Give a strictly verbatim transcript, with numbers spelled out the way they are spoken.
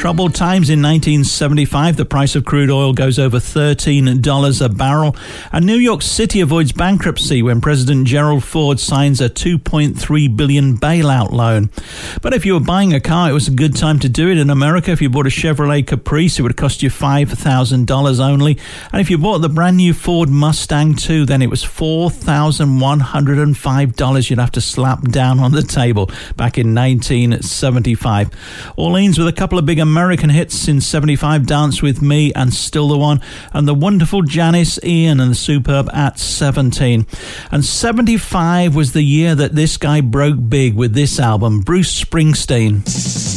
Troubled times in nineteen seventy-five. The price of crude oil goes over thirteen dollars a barrel. And New York City avoids bankruptcy when President Gerald Ford signs a two point three billion dollars bailout loan. But if you were buying a car, it was a good time to do it. In America, if you bought a Chevrolet Caprice, it would cost you five thousand dollars only. And if you bought the brand new Ford Mustang two, then it was four thousand one hundred five dollars you'd have to slap down on the table back in nineteen seventy-five. Orleans with a couple of big American hits in seventy-five, Dance With Me and Still the One, and the wonderful Janis Ian and the superb At seventeen. And seventy-five was the year that this guy broke big with this album, Bruce Springsteen.